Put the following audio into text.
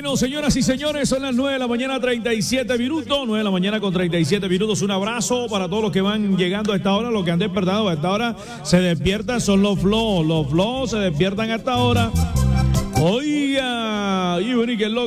Bueno, señoras y señores, son las 9 de la mañana, 37 minutos. 9 de la mañana con 37 minutos. Un abrazo para todos los que van llegando a esta hora, los que han despertado a esta hora. Se despiertan, son los flow. Los flow se despiertan a esta hora. Oiga, y bueno, ¿y qué es lo